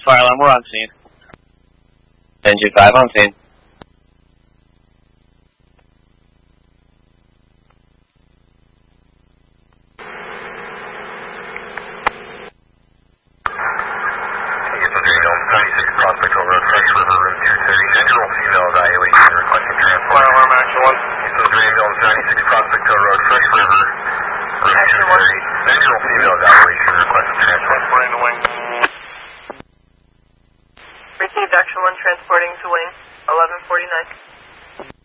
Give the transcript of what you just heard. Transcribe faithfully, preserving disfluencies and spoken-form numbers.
Fire alarm, we're on scene. Engine five on scene. Prospect Hill Road, Fresh River, Route two thirty. Central female evaluation requesting transport. Fire alarm, action one. Eastern Greenville, ninety-six Prospect Hill Road, Fresh River, Route two thirty. Central female evaluation requesting transport. Transporting to wing. Received action one, transporting to wing, eleven forty-nine.